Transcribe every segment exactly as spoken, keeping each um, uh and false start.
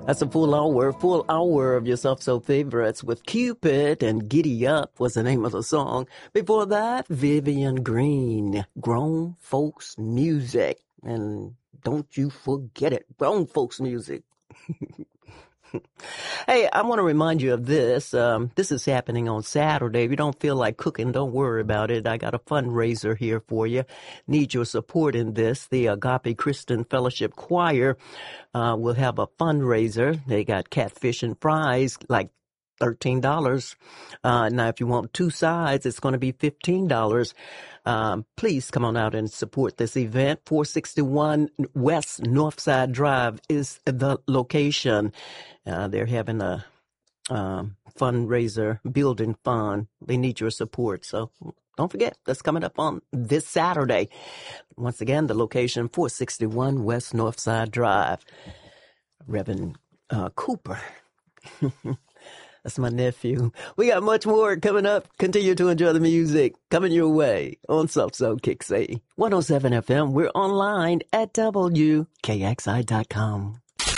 That's a full hour, full hour of your Soft-Soul favorites with Cupid, and Giddy Up was the name of the song. Before that, Vivian Green, Grown Folks Music. And don't you forget it, grown folks music. Hey, I want to remind you of this. Um, this is happening on Saturday. If you don't feel like cooking, don't worry about it. I got a fundraiser here for you. Need your support in this. The Agape Christian Fellowship Choir uh, will have a fundraiser. They got catfish and fries, like thirteen dollars. Uh, now, if you want two sides, it's going to be fifteen dollars. Um, please come on out and support this event. four sixty-one West Northside Drive is the location. Uh, they're having a um, fundraiser, building fund. They need your support. So don't forget, that's coming up on this Saturday. Once again, the location, four sixty-one West Northside Drive. Reverend uh, Cooper. That's my nephew. We got much more coming up. Continue to enjoy the music coming your way on Soft-Soul Kicks A one oh seven F M. We're online at W K X I dot com.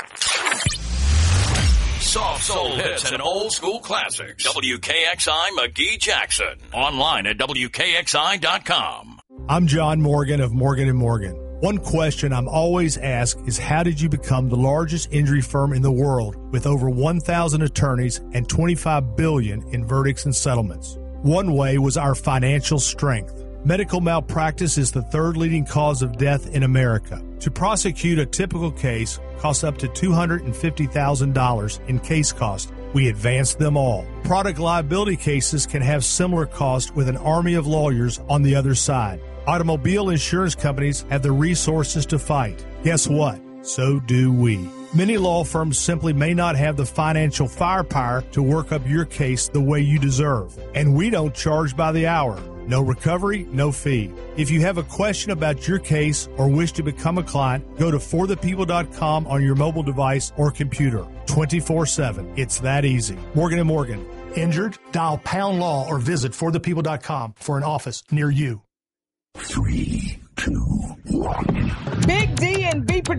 Soft soul hits and old school classics. W K X I McGee Jackson. Online at W K X I dot com. I'm John Morgan of Morgan and Morgan. One question I'm always asked is, how did you become the largest injury firm in the world with over one thousand attorneys and twenty-five billion dollars in verdicts and settlements? One way was our financial strength. Medical malpractice is the third leading cause of death in America. To prosecute a typical case costs up to two hundred fifty thousand dollars in case cost. We advance them all. Product liability cases can have similar costs with an army of lawyers on the other side. Automobile insurance companies have the resources to fight. Guess what? So do we. Many law firms simply may not have the financial firepower to work up your case the way you deserve. And we don't charge by the hour. No recovery, no fee. If you have a question about your case or wish to become a client, go to for the people dot com on your mobile device or computer. twenty-four seven. It's that easy. Morgan and Morgan. Injured? Dial pound law or visit for the people dot com for an office near you. Three, two, one. Big D and B